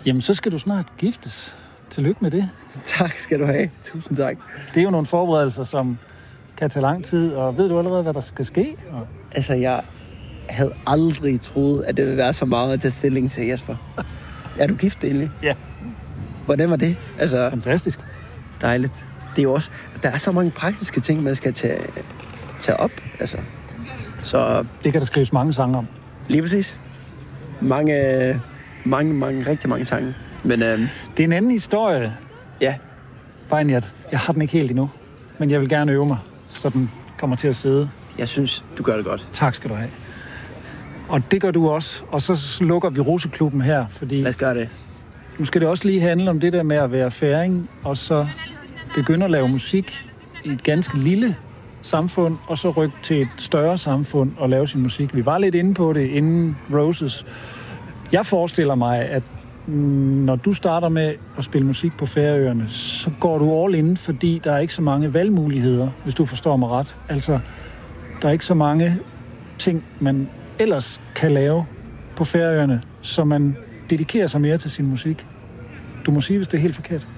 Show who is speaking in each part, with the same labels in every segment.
Speaker 1: Jamen, så skal du snart giftes. Tillykke med det.
Speaker 2: Tak skal du have. Tusind tak.
Speaker 1: Det er jo nogle forberedelser, som kan tage lang tid, og ved du allerede, hvad der skal ske?
Speaker 2: Altså, jeg havde aldrig troet, at det ville være så meget at tage stilling til, Jesper. Er du gift egentlig?
Speaker 1: Ja.
Speaker 2: Hvordan var det? Altså,
Speaker 1: fantastisk.
Speaker 2: Dejligt. Det er jo også, der er så mange praktiske ting, man skal tage op. Altså. Så
Speaker 1: det kan der skrives mange sange om.
Speaker 2: Lige præcis. Mange, rigtig mange sange. Men,
Speaker 1: det er en anden historie.
Speaker 2: Ja.
Speaker 1: Bare en, jeg har den ikke helt endnu. Men jeg vil gerne øve mig, så den kommer til at sidde.
Speaker 2: Jeg synes, du gør det godt.
Speaker 1: Tak skal du have. Og det gør du også. Og så lukker vi Roseklubben her, fordi...
Speaker 2: Lad os gøre det.
Speaker 1: Nu skal det også lige handle om det der med at være færing, og så begynde at lave musik i et ganske lille samfund, og så rykke til et større samfund og lave sin musik. Vi var lidt inde på det inden Roses. Jeg forestiller mig, at når du starter med at spille musik på Færøerne, så går du all in, fordi der er ikke så mange valgmuligheder, hvis du forstår mig ret. Altså, der er ikke så mange ting, man ellers kan lave på Færøerne, så man dedikerer sig mere til sin musik. Du må sige, hvis det er helt forkert.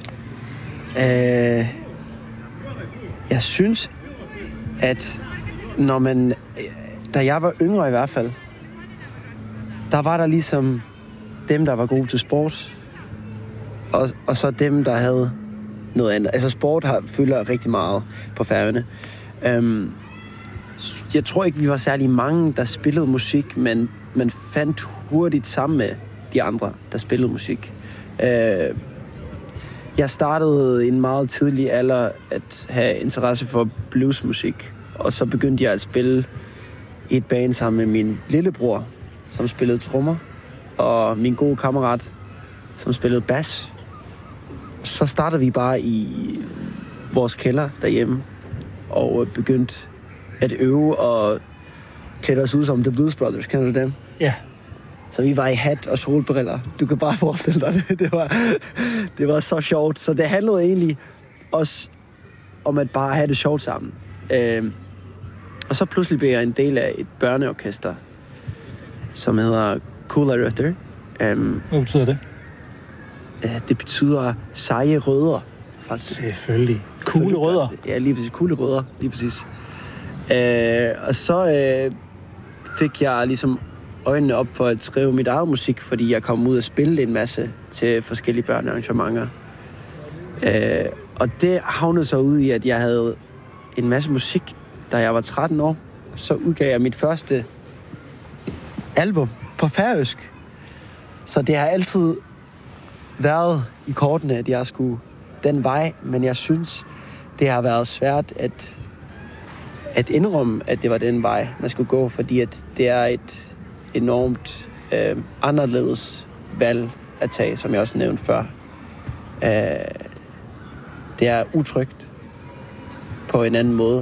Speaker 2: Jeg synes, at når man... Da jeg var yngre i hvert fald, der var der ligesom dem, der var gode til sport, og så dem, der havde noget andet. Altså sport fylder rigtig meget på Færøerne. Jeg tror ikke, vi var særlig mange, der spillede musik, men man fandt hurtigt sammen med de andre, der spillede musik. Jeg startede i en meget tidlig alder at have interesse for bluesmusik, og så begyndte jeg at spille i et band sammen med min lillebror, som spillede trommer, og min gode kammerat, som spillede bas. Så startede vi bare i vores kælder derhjemme, og begyndte at øve og klæde os ud som The Blues Brothers. Kender du dem?
Speaker 1: Ja.
Speaker 2: Så vi var i hat og solbriller. Du kan bare forestille dig det. Det var så sjovt. Så det handlede egentlig også om at bare have det sjovt sammen. Og så pludselig blev jeg en del af et børneorkester, som hedder Cool Røtter.
Speaker 1: Hvad betyder det?
Speaker 2: Det betyder seje rødder, faktisk.
Speaker 1: Selvfølgelig. Kugle rødder.
Speaker 2: Ja, lige præcis. Kugle rødder, lige præcis. Og så fik jeg ligesom øjnene op for at skrive mit eget musik, fordi jeg kom ud og spille en masse til forskellige børnearrangementer. Og det havnede så ud i, at jeg havde en masse musik, da jeg var 13 år. Så udgav jeg mit første album på færøsk. Så det har altid været i kortene, at jeg skulle den vej, men jeg synes, det har været svært at indrømme, at det var den vej, man skulle gå, fordi at det er et enormt anderledes valg at tage, som jeg også nævnte før. Det er utrygt på en anden måde,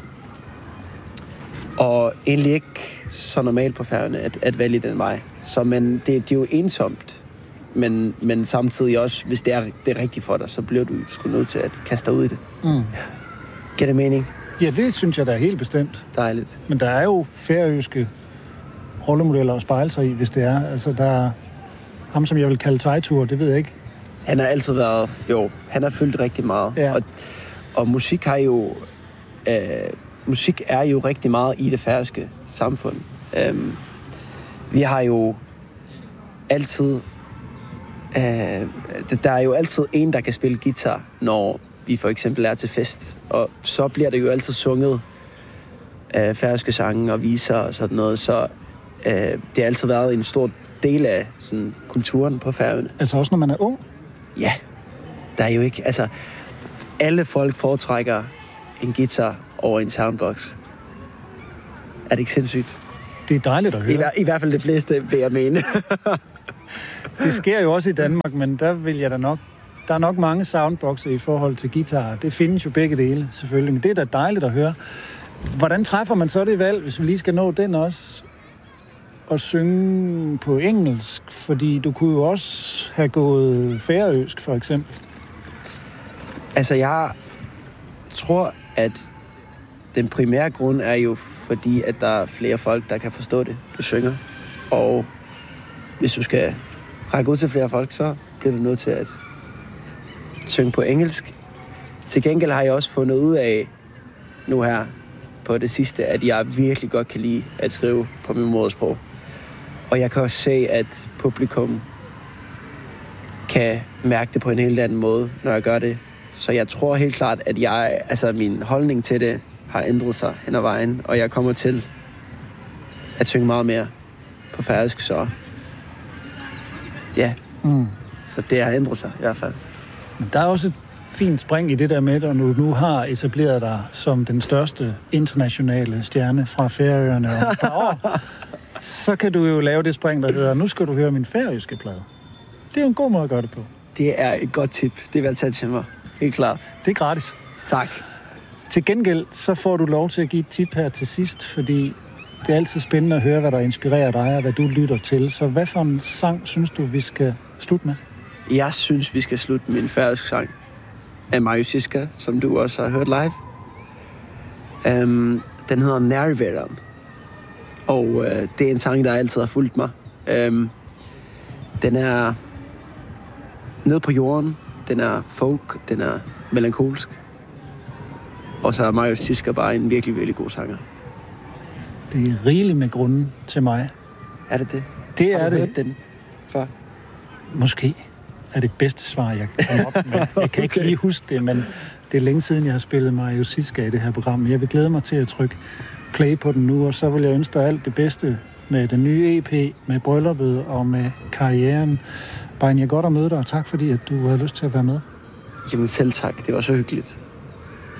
Speaker 2: og egentlig ikke så normalt på Færøerne at vælge den vej. Så men det er jo ensomt, men samtidig også, hvis det er rigtigt for dig, så bliver du sgu nødt til at kaste dig ud i det. Mm. Giver det mening?
Speaker 1: Ja, det synes jeg, der er helt bestemt.
Speaker 2: Dejligt.
Speaker 1: Men der er jo færøske rollemodeller at spejle sig i, hvis det er. Altså, der er ham, som jeg vil kalde Tejtur, det ved jeg ikke.
Speaker 2: Han har altid været... Jo, han har fyldt rigtig meget.
Speaker 1: Ja.
Speaker 2: Og musik har jo... musik er jo rigtig meget i det færøske samfund. Vi har jo altid... der er jo altid en, der kan spille guitar, når vi for eksempel er til fest. Og så bliver det jo altid sunget færøske sange og viser og sådan noget. Så det har altid været en stor del af sådan, kulturen på Færøerne.
Speaker 1: Altså også når man er ung?
Speaker 2: Ja. Der er jo ikke... Altså, alle folk foretrækker en guitar over en soundbox. Er det ikke sindssygt?
Speaker 1: Det er dejligt at høre.
Speaker 2: I hvert fald det fleste, vil jeg mene.
Speaker 1: Det sker jo også i Danmark, men der vil jeg da nok... Der er nok mange soundboxer i forhold til guitar. Det findes jo begge dele, selvfølgelig. Men det er da dejligt at høre. Hvordan træffer man så det valg, hvis vi lige skal nå den også? At synge på engelsk? Fordi du kunne jo også have gået færøsk, for eksempel.
Speaker 2: Altså, jeg tror, at den primære grund er jo fordi, at der er flere folk, der kan forstå det, du synger. Og hvis du skal række ud til flere folk, så bliver du nødt til at synge på engelsk. Til gengæld har jeg også fundet ud af nu her på det sidste, at jeg virkelig godt kan lide at skrive på min modersprog. Og jeg kan også se, at publikum kan mærke det på en helt anden måde, når jeg gør det. Så jeg tror helt klart, at min holdning til det har ændret sig hen ad vejen, og jeg kommer til at synge meget mere på færøsk, så ja. Så det har ændret sig i hvert fald.
Speaker 1: Men der er også et fint spring i det der med, at du nu har etableret dig som den største internationale stjerne fra Færøerne om et par år. Så kan du jo lave det spring, der hedder, nu skal du høre min færøske plade. Det er jo en god måde at gøre det på.
Speaker 2: Det er et godt tip. Det vil jeg tage til mig. Helt klart.
Speaker 1: Det er gratis.
Speaker 2: Tak.
Speaker 1: Til gengæld, så får du lov til at give et tip her til sidst, fordi det er altid spændende at høre, hvad der inspirerer dig, og hvad du lytter til. Så hvad for en sang synes du, vi skal slutte med?
Speaker 2: Jeg synes, vi skal slutte med en færøsk sang af Marius Siska, som du også har hørt live. Den hedder Nærværen. Og det er en sang, der altid har fulgt mig. Den er nede på jorden. Den er folk. Den er melankolsk. Og så er Marius Siska bare en virkelig, virkelig god sanger.
Speaker 1: Det er rigeligt med grunden til mig.
Speaker 2: Er det det?
Speaker 1: Det er
Speaker 2: har du
Speaker 1: det.
Speaker 2: hørt den før?
Speaker 1: Måske er det bedste svar, jeg kan komme op med. Jeg kan ikke lige huske det, men det er længe siden, jeg har spillet Marius Siska i det her program. Jeg vil glæde mig til at trykke play på den nu, og så vil jeg ønske dig alt det bedste med den nye EP, med brylluppet og med karrieren. Brian, jeg er godt at møde dig, og tak fordi, at du havde lyst til at være med.
Speaker 2: Jamen selv tak. Det var så hyggeligt.